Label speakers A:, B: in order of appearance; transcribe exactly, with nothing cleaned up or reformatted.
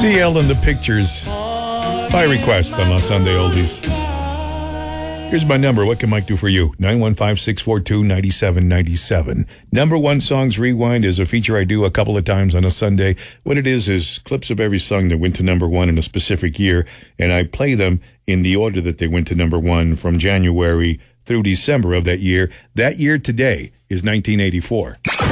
A: C L and the Pictures, by request on our Sunday Oldies. Here's my number. What can Mike do for you? nine one five, six four two, nine seven nine seven. Number One Songs Rewind is a feature I do a couple of times on a Sunday. What it is is clips of every song that went to number one in a specific year, and I play them in the order that they went to number one from January through December of that year. That year today is nineteen eighty-four.